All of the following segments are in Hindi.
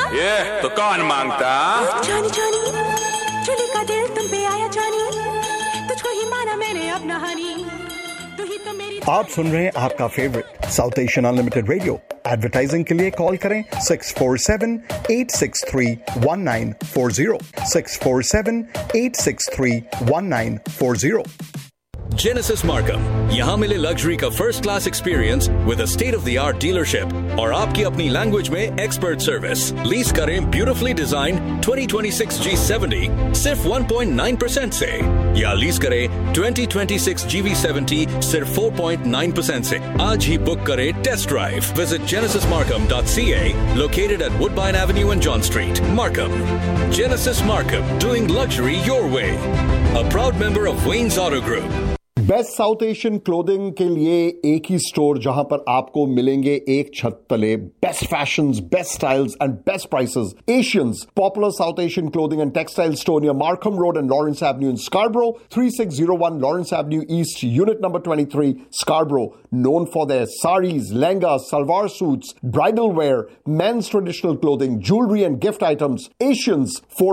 ये तो कौन मांगता? जानी जानी चुली का दिल तुम पे आया जानी, तुझको ही माना मैंने अपना हनी, तू ही तो मेरी। आप सुन रहे हैं आपका favourite south Asian unlimited radio. Advertising के लिए कॉल करें 647-863-1940 647-863-1940। Genesis Markham, यहाँ मिले लग्जरी का first class experience with a state of the art dealership और आपकी अपनी लैंग्वेज में एक्सपर्ट सर्विस। लीज करें ब्यूटिफुली डिजाइन 2026 G70 सिर्फ 1.9% से, या लीज करें 2026 GV70 सिर्फ 4.9% से। आज ही बुक करें test drive. Visit genesismarkham.ca, located at Woodbine Avenue and John Street, Markham. Genesis Markham, doing luxury your way. A proud member of Wayne's Auto Group. Best south Asian clothing के लिए एक ही स्टोर जहां पर आपको मिलेंगे एक छत तले best fashions, best styles and best prices. Asians popular south Asian clothing and textile store near Markham road and Lawrence Avenue in स्कार्बरो, 3601 Lawrence Avenue East, unit number 23, Scarborough. Known for their saris, lehengas, salwar suits, bridal wear, men's traditional clothing, jewelry and gift items. Asians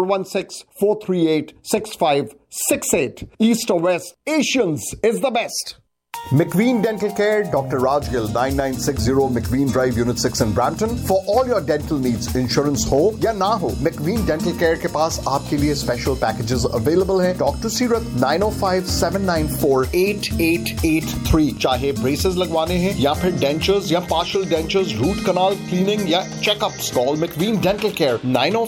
416-438-6568. East or West, Asians is the best. McQueen Dental Care, Dr. Raj Gill, 9960 McQueen Drive, Unit 6 in Brampton. For all your dental needs, insurance हो या ना हो, McQueen Dental Care के पास आपके लिए special packages available हैं. Talk to Sirat 905-794-8883. चाहे braces लगवाने हैं या फिर dentures या partial dentures, root canal cleaning या checkups, call McQueen Dental Care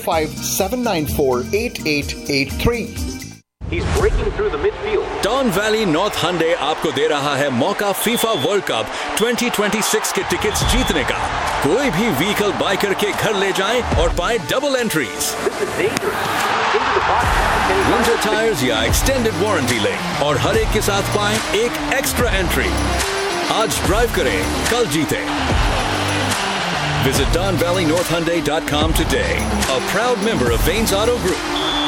905-794-8883. He's breaking through the midfield. Don Valley North Hyundai आपको दे रहा है मौका FIFA World Cup 2026 के टिकट्स जीतने का। कोई भी व्हीकल बाय करके घर ले जाएं और पाएं double entries. This is dangerous. Into the box. Winter tyres या एक्सटेंडेड वारंटी लें और हर एक के साथ पाएं एक एक्स्ट्रा एंट्री। आज ड्राइव करें, कल जीतें। Visit DonValleyNorthHyundai.com today. A proud member of Wayne's Auto Group.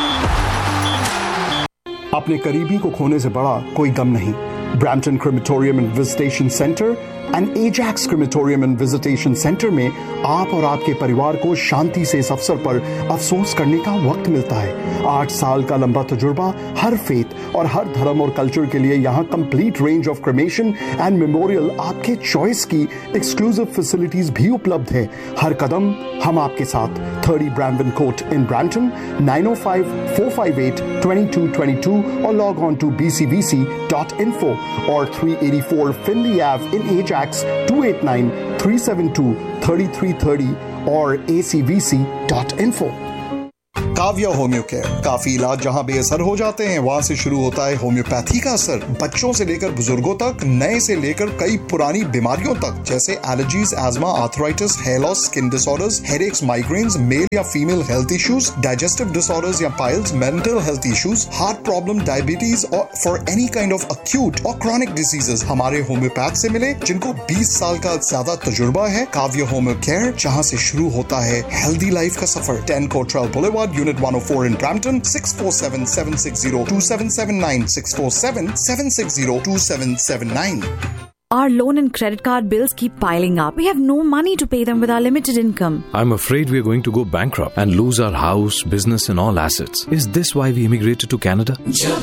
अपने करीबी को खोने से बड़ा कोई गम नहीं। Brampton crematorium and visitation centre and Ajax crematorium and visitation centre में आप और आपके परिवार को शांति से इस अवसर पर अफसोस करने का वक्त मिलता है। 8 साल का लंबा तजुर्बा, हर फेथ और हर धर्म और कल्चर के लिए यहाँ complete range of cremation and memorial आपके चॉइस की एक्सक्लूसिव फैसिलिटीज भी उपलब्ध है। हर कदम हम आपके साथ। 30 Brandon Court in Brampton, 905-458-2222 or log on to bcvc.info or 384 Finley Ave in Ajax, 289-372-3330 or acvc.info. Kavya homeo care, काफी इलाज जहां बेअसर हो जाते हैं वहां से शुरू होता है होम्योपैथी का असर। बच्चों से लेकर बुजुर्गों तक, नए से लेकर कई पुरानी बीमारियों तक, जैसे allergies, ESMA, arthritis, hair loss, skin disorders, headaches, migraines, mail या female health issues, digestive disorders या piles, mental health issues, heart problem, diabetes और for any kind of acute और क्रॉनिक डिसीजेस हमारे होम्योपैथ से मिले जिनको 20 साल का ज्यादा तजुर्बा है। काव्या होम्यो केयर, जहां से शुरू होता है हेल्दी लाइफ का सफर। 10 Cottrell Boulevard, Unit 104 in Brampton, 647-760-2779, 647-760-2779. Our loan and credit card bills keep piling up. We have no money to pay them with our limited income. I'm afraid we're going to go bankrupt and lose our house, business and all assets. Is this why we immigrated to Canada?